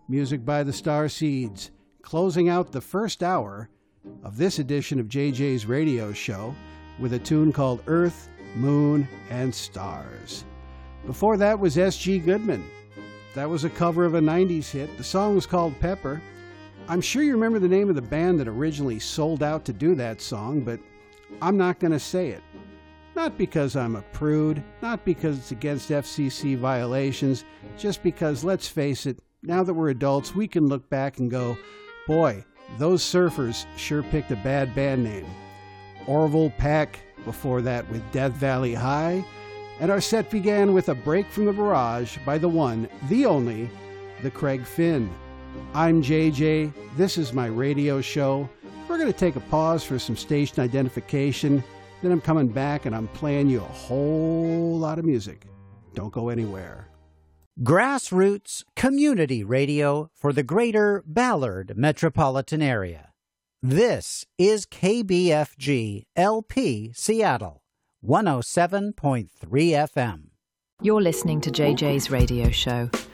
music by the Starseeds, closing out the first hour of this edition of JJ's radio show with a tune called Earth, Moon, and Stars. Before that was S.G. Goodman. That was a cover of a 90s hit. The song was called Pepper. I'm sure you remember the name of the band that originally sold out to do that song, but I'm not going to say it. Not because I'm a prude, not because it's against FCC violations, just because, let's face it, now that we're adults, we can look back and go, boy, those Surfers sure picked a bad band name. Orville Peck, before that with Death Valley High, and our set began with A Break from the Barrage by the one, the only, the Craig Finn. I'm JJ, this is my radio show. We're going to take a pause for some station identification. Then I'm coming back and I'm playing you a whole lot of music. Don't go anywhere. Grassroots community radio for the greater Ballard metropolitan area. This is KBFG LP Seattle, 107.3 FM. You're listening to JJ's radio show,